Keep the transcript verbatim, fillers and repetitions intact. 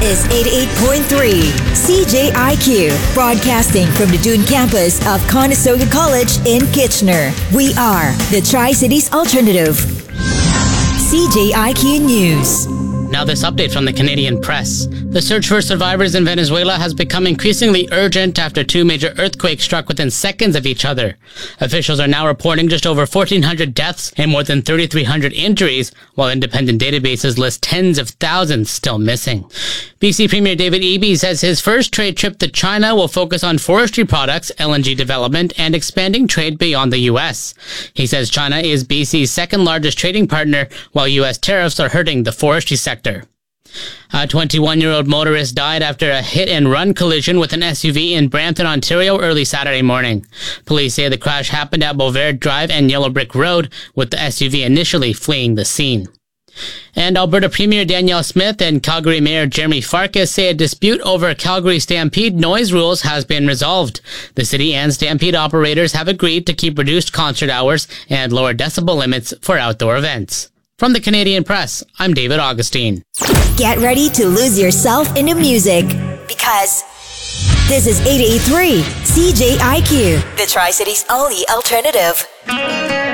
is eighty-eight point three C J I Q, broadcasting from the Dune campus of Conestoga College in Kitchener. We are the Tri-Cities Alternative. C J I Q News. Now this update from the Canadian Press. The search for survivors in Venezuela has become increasingly urgent after two major earthquakes struck within seconds of each other. Officials are now reporting just over fourteen hundred deaths and more than thirty-three hundred injuries, while independent databases list tens of thousands still missing. B C Premier David Eby says his first trade trip to China will focus on forestry products, L N G development, and expanding trade beyond the U S. He says China is B C's second largest trading partner, while U S tariffs are hurting the forestry sector. A twenty-one-year-old motorist died after a hit-and-run collision with an S U V in Brampton, Ontario early Saturday morning. Police say the crash happened at Bovaird Drive and Yellow Brick Road, with the S U V initially fleeing the scene. And Alberta Premier Danielle Smith and Calgary Mayor Jeremy Farkas say a dispute over Calgary Stampede noise rules has been resolved. The city and Stampede operators have agreed to keep reduced concert hours and lower decibel limits for outdoor events. From the Canadian Press, I'm David Augustine. Get ready to lose yourself into music, because this is eighty-eight point three C J I Q, the Tri-Cities only alternative.